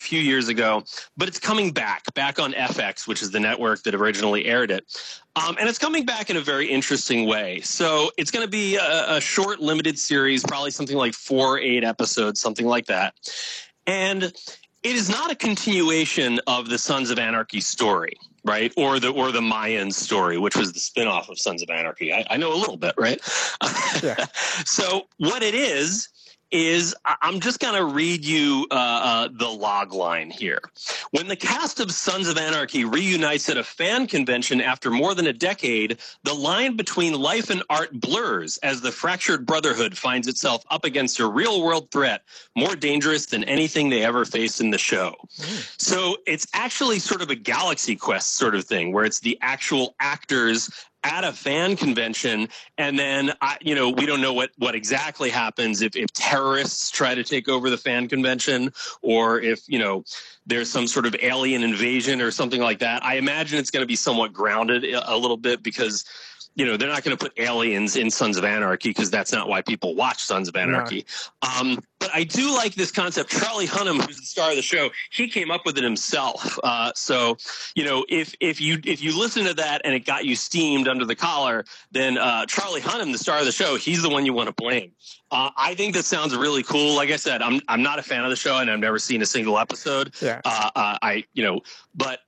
few years ago, but it's coming back on FX, which is the network that originally aired it. And it's coming back in a very interesting way. So it's going to be a short, limited series, probably something like 4 or 8 episodes, something like that. And it is not a continuation of the Sons of Anarchy story, right? Or the Mayans story, which was the spinoff of Sons of Anarchy. I know a little bit, right? Yeah. So what it is I'm just going to read you the log line here. When the cast of Sons of Anarchy reunites at a fan convention after more than a decade, the line between life and art blurs as the fractured brotherhood finds itself up against a real-world threat more dangerous than anything they ever faced in the show. So it's actually sort of a Galaxy Quest sort of thing, where it's the actual actors at a fan convention, and then we don't know what exactly happens if terrorists try to take over the fan convention, or if there's some sort of alien invasion or something like that. I imagine it's going to be somewhat grounded a little bit, because they're not going to put aliens in Sons of Anarchy, because that's not why people watch Sons of Anarchy. No. But I do like this concept. Charlie Hunnam, who's the star of the show, he came up with it himself. So if you listen to that and it got you steamed under the collar, then Charlie Hunnam, the star of the show, he's the one you want to blame. I think that sounds really cool. Like I said, I'm not a fan of the show, and I've never seen a single episode. Yeah. But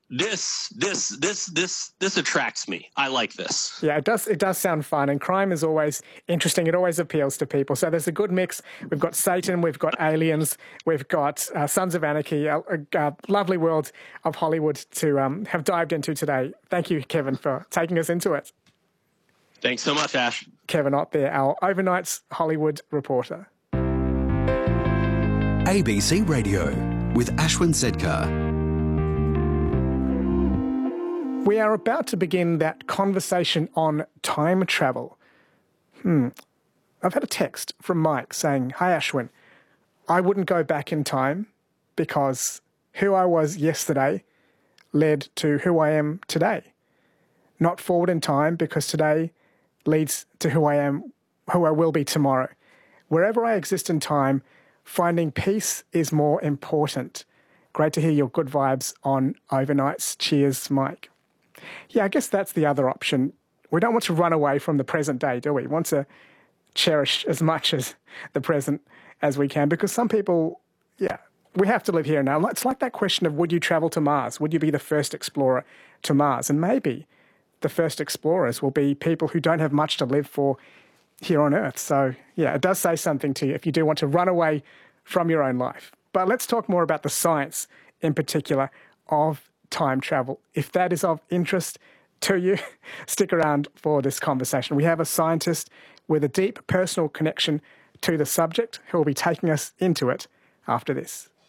this attracts me. I like this. Yeah, it does sound fun, and crime is always interesting. It always appeals to people. So there's a good mix. We've got Satan, we've got aliens, we've got Sons of Anarchy, a lovely world of Hollywood to have dived into today. Thank you, Kevin, for taking us into it. Thanks so much, Ash. Kevin Ott there, our Overnight's Hollywood reporter. ABC Radio with Ashwin Sedkar. We are about to begin that conversation on time travel. I've had a text from Mike saying, "Hi Ashwin, I wouldn't go back in time because who I was yesterday led to who I am today. Not forward in time because today leads to who I will be tomorrow. Wherever I exist in time, finding peace is more important. Great to hear your good vibes on overnights. Cheers, Mike." Yeah, I guess that's the other option. We don't want to run away from the present day, do we? We want to cherish as much as the present as we can, because some people, we have to live here and now. It's like that question of, would you travel to Mars? Would you be the first explorer to Mars? And maybe the first explorers will be people who don't have much to live for here on Earth. So, it does say something to you if you do want to run away from your own life. But let's talk more about the science, in particular, of time travel. If that is of interest to you, stick around for this conversation. We have a scientist with a deep personal connection to the subject who will be taking us into it after this.